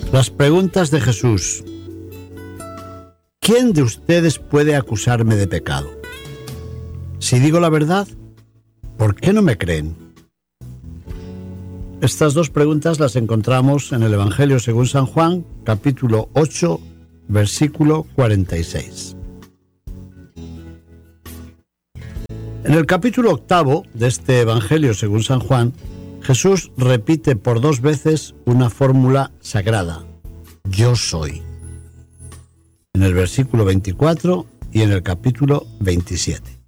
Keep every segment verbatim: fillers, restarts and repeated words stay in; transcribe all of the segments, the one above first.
Las preguntas de Jesús. ¿Quién de ustedes puede acusarme de pecado? Si digo la verdad, ¿por qué no me creen? Estas dos preguntas las encontramos en el Evangelio según San Juan, capítulo ocho, versículo cuarenta y seis. En el capítulo octavo de este Evangelio según San Juan, Jesús repite por dos veces una fórmula sagrada: yo soy. En el versículo veinticuatro y en el capítulo veintisiete.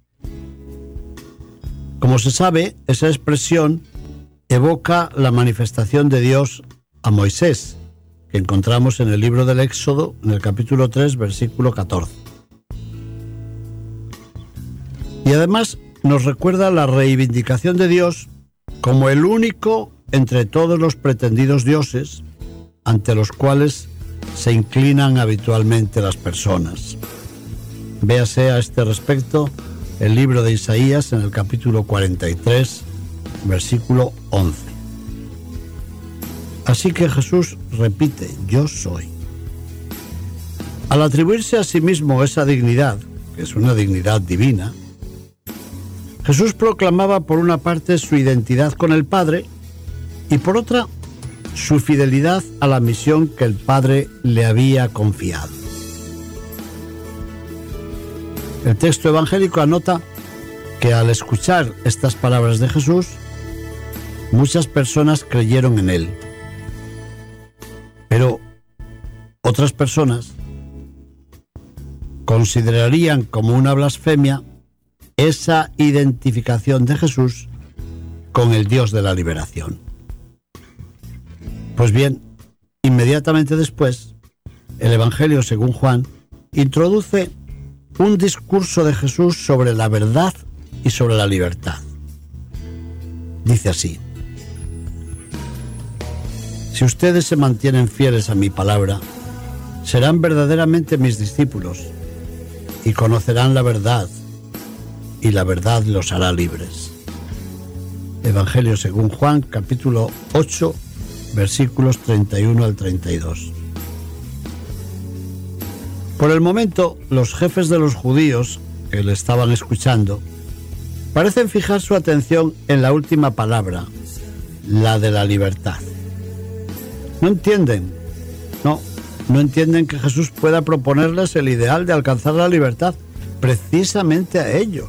Como se sabe, esa expresión evoca la manifestación de Dios a Moisés, que encontramos en el libro del Éxodo, en el capítulo tres, versículo catorce. Y además nos recuerda la reivindicación de Dios como el único entre todos los pretendidos dioses ante los cuales se inclinan habitualmente las personas. Véase a este respecto el libro de Isaías en el capítulo cuarenta y tres, versículo once. Así que Jesús repite: yo soy. Al atribuirse a sí mismo esa dignidad, que es una dignidad divina, Jesús proclamaba por una parte su identidad con el Padre y por otra su fidelidad a la misión que el Padre le había confiado. El texto evangélico anota que al escuchar estas palabras de Jesús, muchas personas creyeron en él, pero otras personas considerarían como una blasfemia esa identificación de Jesús con el Dios de la liberación. Pues bien, inmediatamente después, el Evangelio según Juan introduce un discurso de Jesús sobre la verdad y sobre la libertad. Dice así: si ustedes se mantienen fieles a mi palabra, serán verdaderamente mis discípulos y conocerán la verdad, y la verdad los hará libres. Evangelio según Juan, capítulo ocho, versículos treinta y uno al treinta y dos. Por el momento, los jefes de los judíos que le estaban escuchando parecen fijar su atención en la última palabra, la de la libertad. No entienden, no, no entienden que Jesús pueda proponerles el ideal de alcanzar la libertad precisamente a ellos.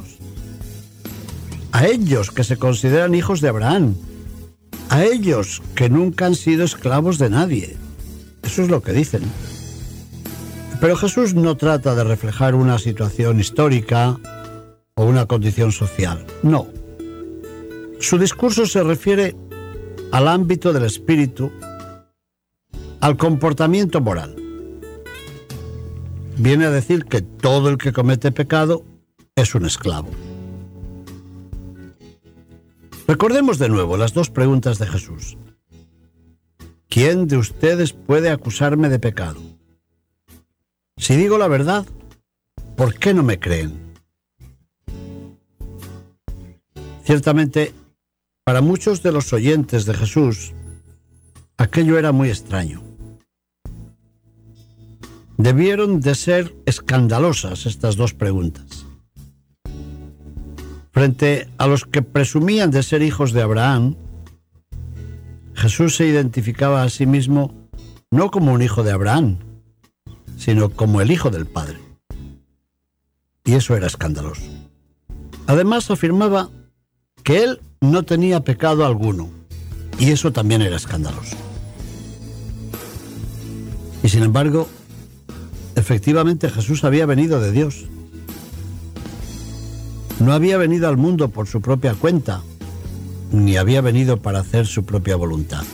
A ellos que se consideran hijos de Abraham, a ellos que nunca han sido esclavos de nadie. Eso es lo que dicen. Pero Jesús no trata de reflejar una situación histórica o una condición social, no. Su discurso se refiere al ámbito del espíritu, al comportamiento moral. Viene a decir que todo el que comete pecado es un esclavo. Recordemos de nuevo las dos preguntas de Jesús. ¿Quién de ustedes puede acusarme de pecado? Si digo la verdad, ¿por qué no me creen? Ciertamente, para muchos de los oyentes de Jesús, aquello era muy extraño. Debieron de ser escandalosas estas dos preguntas. Frente a los que presumían de ser hijos de Abraham, Jesús se identificaba a sí mismo no como un hijo de Abraham, sino como el Hijo del Padre. Y eso era escandaloso. Además, afirmaba que él no tenía pecado alguno, y eso también era escandaloso. Y sin embargo, efectivamente Jesús había venido de Dios. No había venido al mundo por su propia cuenta, ni había venido para hacer su propia voluntad.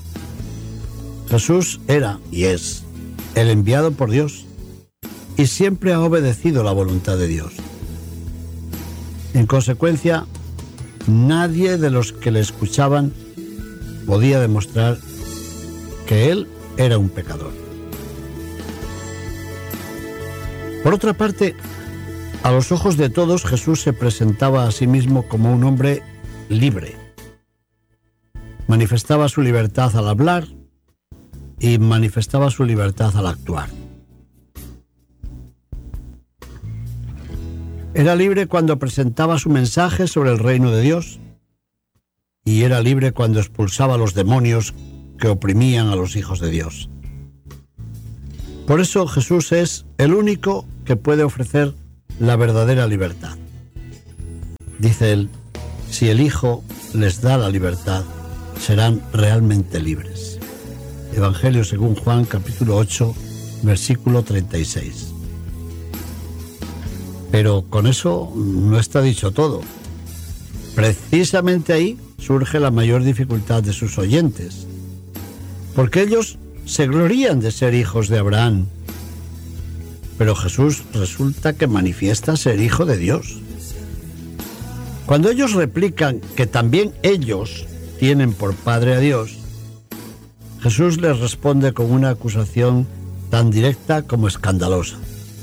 Jesús era y es el enviado por Dios, y siempre ha obedecido la voluntad de Dios. En consecuencia, nadie de los que le escuchaban podía demostrar que él era un pecador. Por otra parte, a los ojos de todos, Jesús se presentaba a sí mismo como un hombre libre. Manifestaba su libertad al hablar, y manifestaba su libertad al actuar. Era libre cuando presentaba su mensaje sobre el reino de Dios y era libre cuando expulsaba a los demonios que oprimían a los hijos de Dios. Por eso Jesús es el único que puede ofrecer la verdadera libertad. Dice él, si el Hijo les da la libertad, serán realmente libres. Evangelio según Juan, capítulo ocho, versículo treinta y seis. Pero con eso no está dicho todo. Precisamente ahí surge la mayor dificultad de sus oyentes, porque ellos se glorían de ser hijos de Abraham, pero Jesús resulta que manifiesta ser hijo de Dios. Cuando ellos replican que también ellos tienen por padre a Dios, Jesús les responde con una acusación tan directa como escandalosa.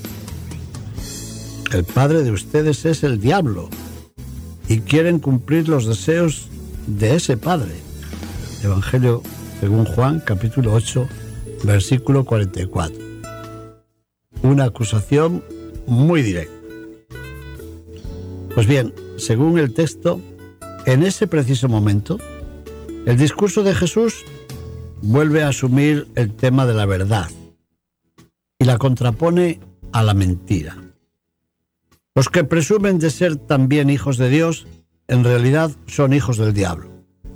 El padre de ustedes es el diablo y quieren cumplir los deseos de ese padre. Evangelio según Juan, capítulo ocho, versículo cuarenta y cuatro. Una acusación muy directa. Pues bien, según el texto, en ese preciso momento, el discurso de Jesús vuelve a asumir el tema de la verdad y la contrapone a la mentira. Los que presumen de ser también hijos de Dios, en realidad son hijos del diablo.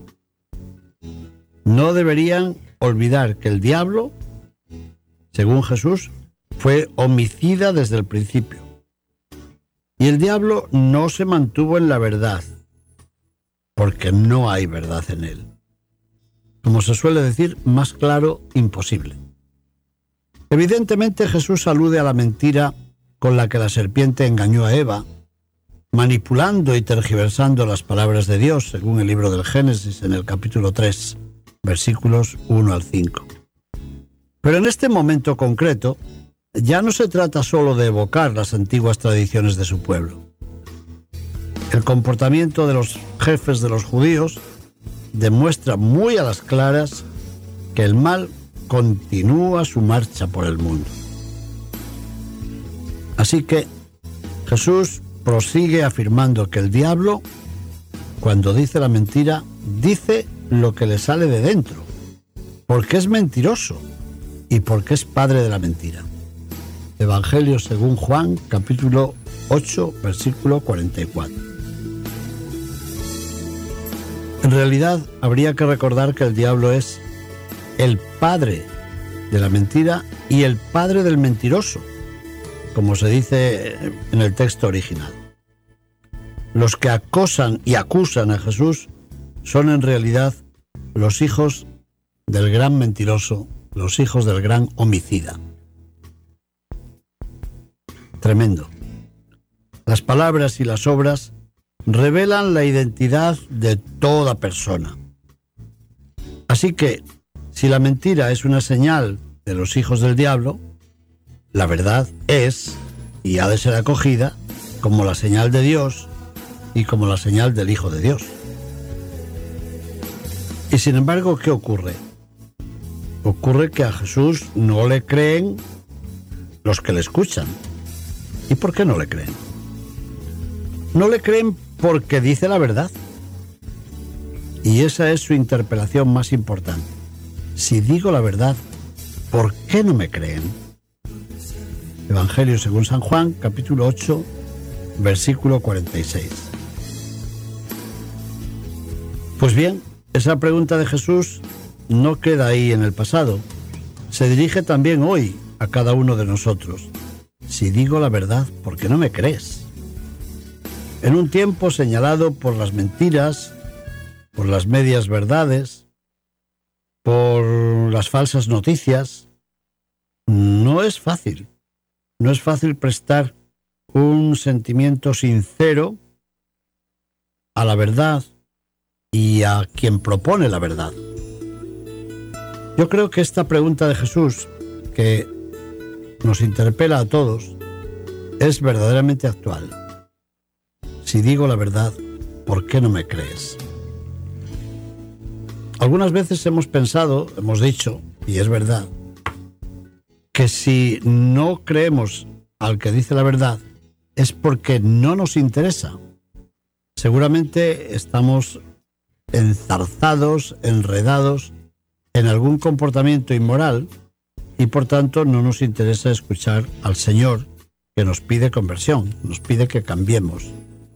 No deberían olvidar que el diablo, según Jesús, fue homicida desde el principio. Y el diablo no se mantuvo en la verdad, porque no hay verdad en él. Como se suele decir, más claro, imposible. Evidentemente Jesús alude a la mentira con la que la serpiente engañó a Eva, manipulando y tergiversando las palabras de Dios, según el libro del Génesis en el capítulo tres, versículos uno al cinco. Pero en este momento concreto, ya no se trata solo de evocar las antiguas tradiciones de su pueblo. El comportamiento de los jefes de los judíos demuestra muy a las claras que el mal continúa su marcha por el mundo. Así que Jesús prosigue afirmando que el diablo, cuando dice la mentira, dice lo que le sale de dentro, porque es mentiroso y porque es padre de la mentira. Evangelio según Juan, capítulo ocho, versículo cuarenta y cuatro. En realidad, habría que recordar que el diablo es el padre de la mentira y el padre del mentiroso, como se dice en el texto original. Los que acosan y acusan a Jesús son en realidad los hijos del gran mentiroso, los hijos del gran homicida. Tremendo. Las palabras y las obras revelan la identidad de toda persona. Así que, si la mentira es una señal de los hijos del diablo, la verdad es y ha de ser acogida como la señal de Dios y como la señal del Hijo de Dios. Y sin embargo, ¿qué ocurre? Ocurre que a Jesús no le creen los que le escuchan. ¿Y por qué no le creen? No le creen porque dice la verdad. Y esa es su interpelación más importante. Si digo la verdad, ¿por qué no me creen? Evangelio según San Juan, capítulo ocho, versículo cuarenta y seis. Pues bien, esa pregunta de Jesús no queda ahí en el pasado. Se dirige también hoy a cada uno de nosotros. Si digo la verdad, ¿por qué no me crees? En un tiempo señalado por las mentiras, por las medias verdades, por las falsas noticias, no es fácil. No es fácil prestar un sentimiento sincero a la verdad y a quien propone la verdad. Yo creo que esta pregunta de Jesús, que nos interpela a todos, es verdaderamente actual. Si digo la verdad, ¿por qué no me crees? Algunas veces hemos pensado, hemos dicho, y es verdad, que si no creemos al que dice la verdad es porque no nos interesa. Seguramente estamos enzarzados, enredados en algún comportamiento inmoral y por tanto no nos interesa escuchar al Señor, que nos pide conversión, nos pide que cambiemos.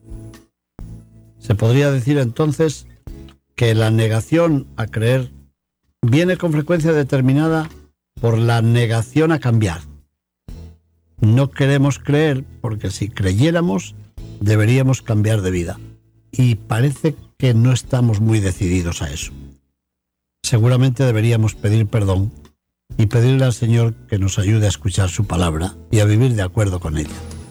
Se podría decir entonces que la negación a creer viene con frecuencia determinada por la negación a cambiar. No queremos creer porque si creyéramos deberíamos cambiar de vida. Y parece que no estamos muy decididos a eso. Seguramente deberíamos pedir perdón y pedirle al Señor que nos ayude a escuchar su palabra y a vivir de acuerdo con ella.